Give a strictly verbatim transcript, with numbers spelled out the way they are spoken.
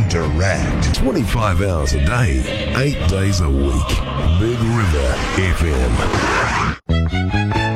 direct. twenty-five hours a day, eight days a week. Big River F M.